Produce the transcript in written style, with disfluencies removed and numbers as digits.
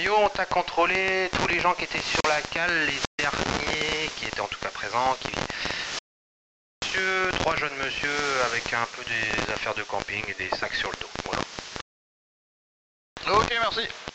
Rio, on t'a contrôlé, tous les gens qui étaient sur la cale, les derniers qui étaient en tout cas présents, monsieur, 3 jeunes monsieur avec un peu des affaires de camping et des sacs sur le dos. Voilà. Ok, merci.